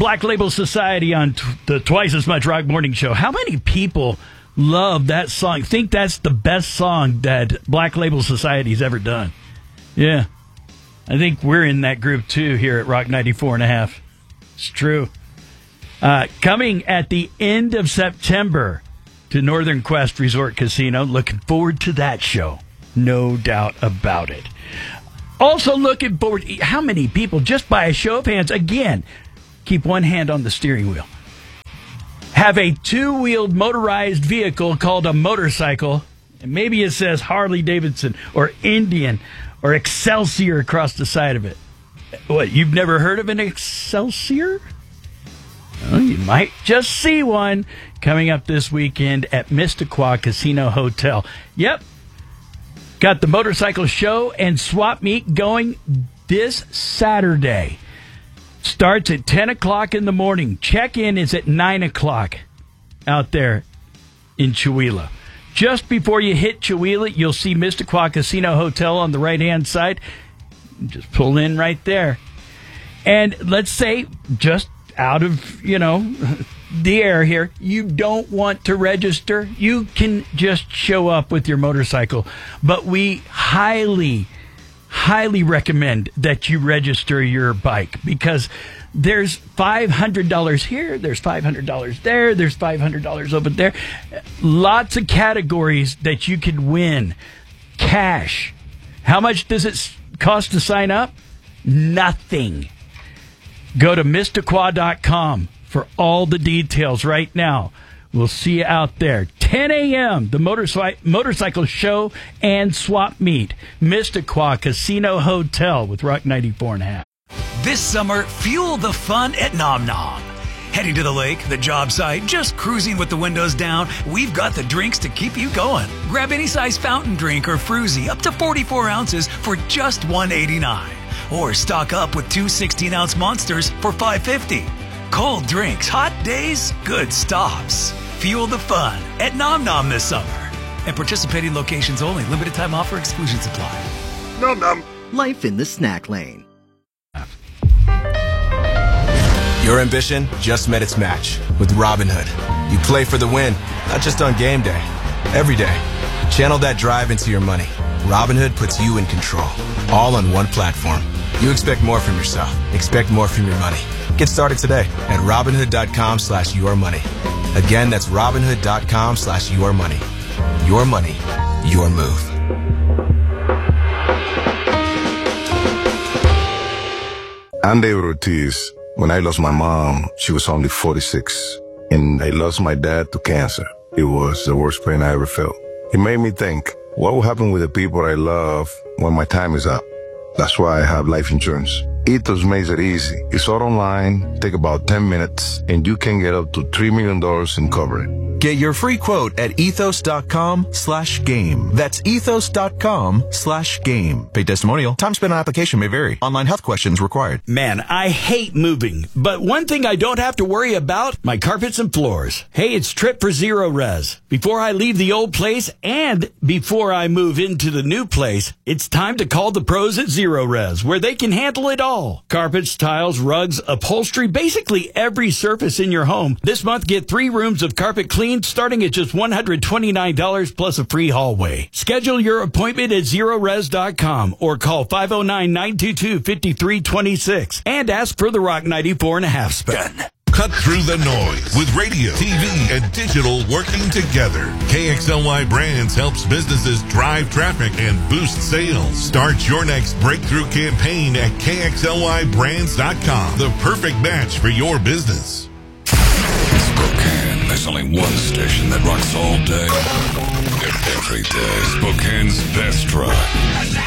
Black Label Society on the Twice as Much Rock Morning Show. How many people love that song? Think that's the best song that Black Label Society's ever done? Yeah. I think we're in that group, too, here at Rock 94.5. It's true. Coming at the end of September to Northern Quest Resort Casino. Looking forward to that show. No doubt about it. Also looking forward, how many people, just by a show of hands, again, keep one hand on the steering wheel, have a two-wheeled motorized vehicle called a motorcycle, and maybe it says Harley-Davidson or Indian or Excelsior across the side of it. What, you've never heard of an Excelsior? Well, you might just see one coming up this weekend at Mistaqua Casino Hotel. Yep. Got the motorcycle show and swap meet going this Saturday. Starts at 10 o'clock in the morning. Check-in is at 9 o'clock out there in Chewelah. Just before you hit Chewelah, you'll see Mistaqua Casino Hotel on the right-hand side. Just pull in right there. And let's say, just out of, the air here, you don't want to register, you can just show up with your motorcycle. But we highly recommend that you register your bike, because there's $500 here, there's $500 there, there's $500 over there. Lots of categories that you could win. Cash. How much does it cost to sign up? Nothing. Go to Mistaqua.com for all the details right now. We'll see you out there. 10 a.m., the motorcycle show and swap meet. Mistaqua Casino Hotel with Rock 94.5. This summer, fuel the fun at Nom Nom. Heading to the lake, the job site, just cruising with the windows down, we've got the drinks to keep you going. Grab any size fountain drink or fruzy up to 44 ounces for just $1.89. Or stock up with two 16-ounce monsters for $5.50. Cold drinks, hot days, good stops. Fuel the fun at Nom Nom this summer. And participating locations only. Limited time offer. Exclusions apply. Nom Nom. Life in the snack lane. Your ambition just met its match with Robinhood. You play for the win, not just on game day. Every day. Channel that drive into your money. Robinhood puts you in control. All on one platform. You expect more from yourself. Expect more from your money. Get started today at Robinhood.com/yourmoney. Again, that's Robinhood.com/yourmoney. Your money, your move. I'm David Ortiz. When I lost my mom, she was only 46. And I lost my dad to cancer. It was the worst pain I ever felt. It made me think, what will happen with the people I love when my time is up? That's why I have life insurance. Ethos makes it easy. It's all online, take about 10 minutes, and you can get up to $3 million in coverage. Get your free quote at ethos.com/game. That's ethos.com/game. Paid testimonial. Time spent on application may vary. Online health questions required. Man, I hate moving, but one thing I don't have to worry about, my carpets and floors. Hey, it's Trip for Zero Res. Before I leave the old place and before I move into the new place, it's time to call the pros at Zero Res, where they can handle it all. Carpets, tiles, rugs, upholstery, basically every surface in your home. This month, get 3 rooms of carpet clean starting at just $129 plus a free hallway. Schedule your appointment at ZeroRes.com or call 509-922-5326 and ask for the Rock 94.5 spin. Cut through the noise with radio, TV, and digital working together. KXLY Brands helps businesses drive traffic and boost sales. Start your next breakthrough campaign at KXLYBrands.com. The perfect match for your business. Spokane, there's only one station that rocks all day and every day. Spokane's best rock.